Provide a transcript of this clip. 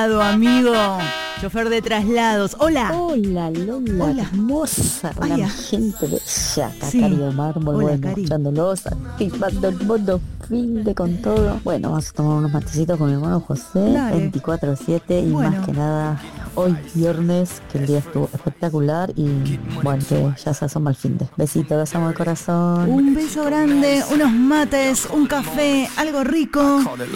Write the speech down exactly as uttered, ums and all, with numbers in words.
lado, amigo. Chofer de traslados. Hola. Hola, Lola. Hola. Hermosa. Ay, La ah. gente bella. Acá, Sí. Cari de Mármol. Hola, Bueno, Cari. escuchándolos, activando el mundo fin de con todo. Bueno, vamos a tomar unos matecitos con mi hermano José. Dale. veinticuatro siete. Y Bueno. más que nada, hoy viernes, que el día estuvo espectacular. Y bueno, que ya se asoma el fin de. Besitos, los amo de corazón. Un beso grande, unos mates, un café, algo rico.